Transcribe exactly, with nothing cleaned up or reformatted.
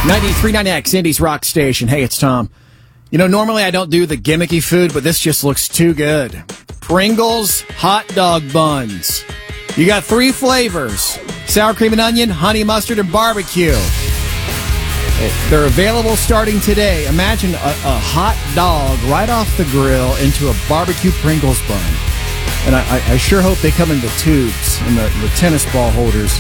ninety-three point nine X, Indy's Rock Station. Hey, it's Tom. You know, normally I don't do the gimmicky food, but this just looks too good. Pringles hot dog buns. You got three flavors: sour cream and onion, honey mustard, and barbecue. They're available starting today. Imagine a, a hot dog right off the grill into a barbecue Pringles bun. And I, I sure hope they come in the tubes and the, the tennis ball holders.